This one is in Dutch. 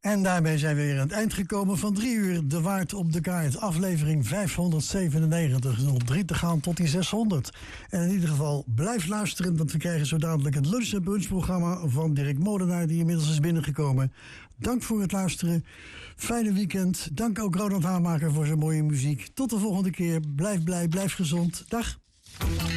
En daarmee zijn we weer aan het eind gekomen van 3 uur De Waard op de Kaart. Aflevering 597. Nog 3 te gaan tot die 600. En in ieder geval blijf luisteren, want we krijgen zo dadelijk het Lunch & Brunch programma van Dirk Molenaar, die inmiddels is binnengekomen. Dank voor het luisteren. Fijne weekend. Dank ook Ronald Haamaker voor zijn mooie muziek. Tot de volgende keer. Blijf blij, blijf gezond. Dag.